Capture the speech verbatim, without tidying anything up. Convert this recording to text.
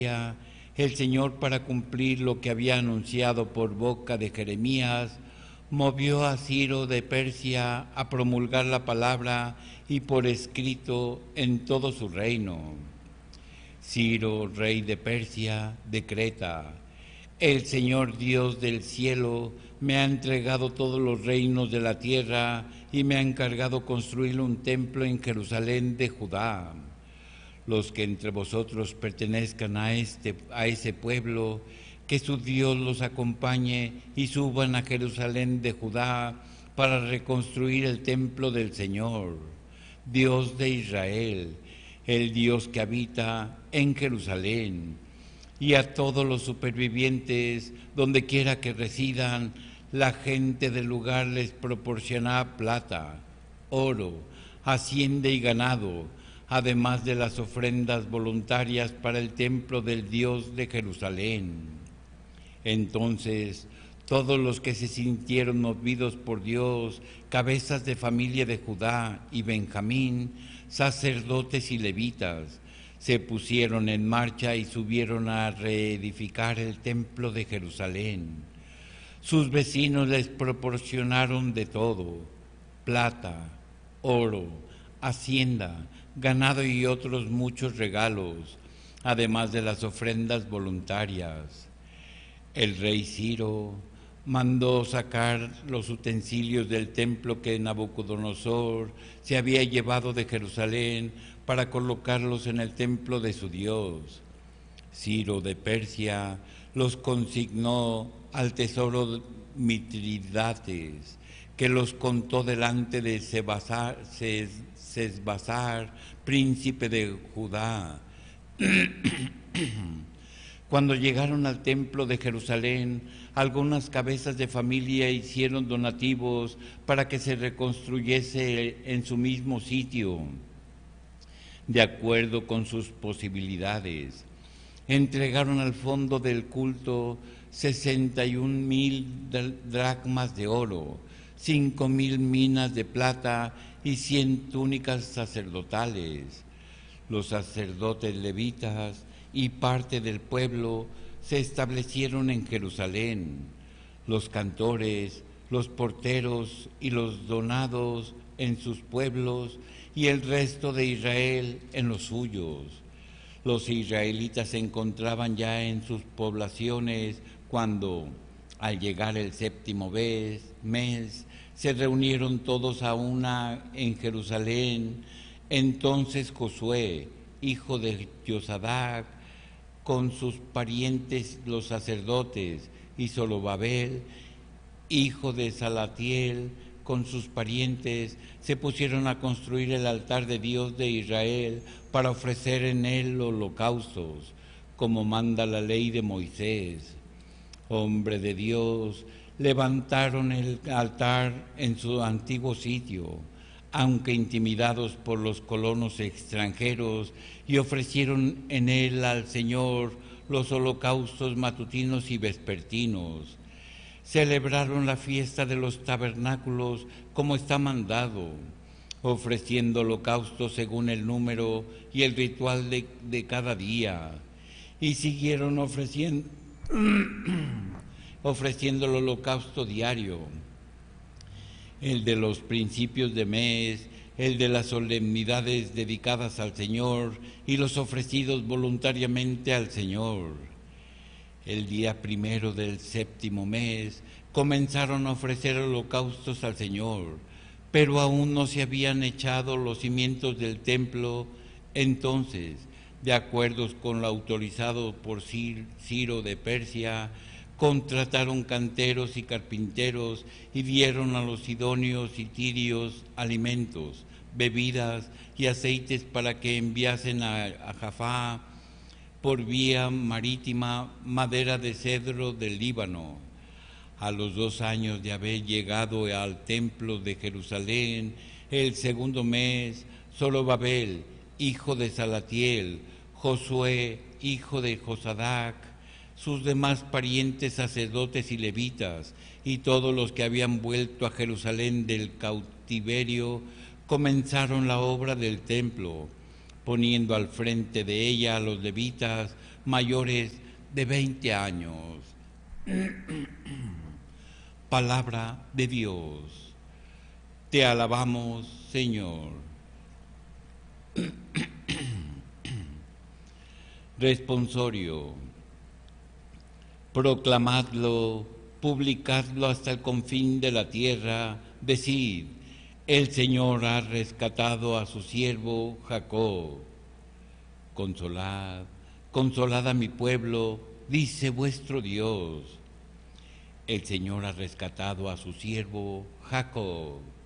el Señor, para cumplir lo que había anunciado por boca de Jeremías, movió a Ciro de Persia a promulgar la palabra y por escrito en todo su reino. Ciro, rey de Persia, decreta: el Señor Dios del cielo me ha entregado todos los reinos de la tierra y me ha encargado construir un templo en Jerusalén de Judá. Los que entre vosotros pertenezcan a, este, a ese pueblo, que su Dios los acompañe y suban a Jerusalén de Judá para reconstruir el templo del Señor, Dios de Israel, el Dios que habita en Jerusalén. Y a todos los supervivientes, donde quiera que residan, la gente del lugar les proporcionará plata, oro, hacienda y ganado, además de las ofrendas voluntarias para el templo del Dios de Jerusalén. Entonces, todos los que se sintieron movidos por Dios, cabezas de familia de Judá y Benjamín, sacerdotes y levitas, se pusieron en marcha y subieron a reedificar el templo de Jerusalén. Sus vecinos les proporcionaron de todo: plata, oro, hacienda, ganado y otros muchos regalos, además de las ofrendas voluntarias. El rey Ciro mandó sacar los utensilios del templo que Nabucodonosor se había llevado de Jerusalén para colocarlos en el templo de su Dios. Ciro de Persia los consignó al tesoro Mitridates, que los contó delante de Sebasar, Sesbazar, príncipe de Judá. Cuando llegaron al templo de Jerusalén, algunas cabezas de familia hicieron donativos para que se reconstruyese en su mismo sitio, de acuerdo con sus posibilidades. Entregaron al fondo del culto sesenta y un mil dracmas de oro, cinco mil minas de plata y cien túnicas sacerdotales. Los sacerdotes levitas y parte del pueblo se establecieron en Jerusalén. Los cantores, los porteros y los donados en sus pueblos, y el resto de Israel en los suyos. Los israelitas se encontraban ya en sus poblaciones cuando, al llegar el séptimo mes, mes se reunieron todos a una en Jerusalén. Entonces Josué, hijo de Josadac, con sus parientes los sacerdotes, y Zorobabel, hijo de Salatiel, con sus parientes, se pusieron a construir el altar de Dios de Israel para ofrecer en él holocaustos, como manda la ley de Moisés. Hombre de Dios, levantaron el altar en su antiguo sitio, aunque intimidados por los colonos extranjeros, y ofrecieron en él al Señor los holocaustos matutinos y vespertinos. Celebraron la fiesta de los tabernáculos como está mandado, ofreciendo holocaustos según el número y el ritual de, de cada día, y siguieron ofreciendo, ofreciendo el holocausto diario, el de los principios de mes, el de las solemnidades dedicadas al Señor y los ofrecidos voluntariamente al Señor. El día primero del séptimo mes comenzaron a ofrecer holocaustos al Señor, pero aún no se habían echado los cimientos del templo. Entonces, de acuerdo con lo autorizado por Ciro de Persia, contrataron canteros y carpinteros y dieron a los sidonios y tirios alimentos, bebidas y aceites para que enviasen a, a Jafá por vía marítima madera de cedro del Líbano. A los dos años de haber llegado al templo de Jerusalén, el segundo mes, Zorobabel, hijo de Salatiel, Josué, hijo de Josadac, sus demás parientes sacerdotes y levitas, y todos los que habían vuelto a Jerusalén del cautiverio, comenzaron la obra del templo, poniendo al frente de ella a los levitas mayores de veinte años. Palabra de Dios. Te alabamos, Señor. Responsorio. Proclamadlo, publicadlo hasta el confín de la tierra, decid, el Señor ha rescatado a su siervo Jacob. Consolad, consolad a mi pueblo, dice vuestro Dios. El Señor ha rescatado a su siervo Jacob.